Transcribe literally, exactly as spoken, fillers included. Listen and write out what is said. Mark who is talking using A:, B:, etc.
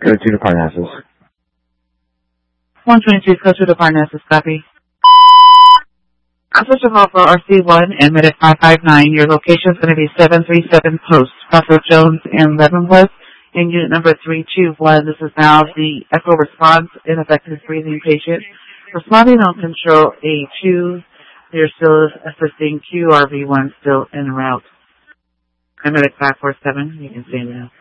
A: twenty-two to Parnassus.
B: one twenty-two, go to the Parnassus, copy. Officer call for R C one and Medic five five nine. Your location is going to be seven three seven Post, Crossroad Jones and Leavenworth. In unit number three two one, this is now the echo response ineffective breathing patient. Responding on control A two, they're still assisting Q R V one, still en route. And Medic five four seven, you can stay now.